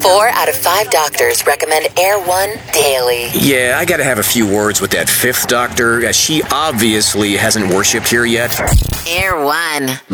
4 out of 5 doctors recommend Air One daily. Yeah, I gotta have a few words with that 5th doctor. She obviously hasn't worshipped here yet. Air One.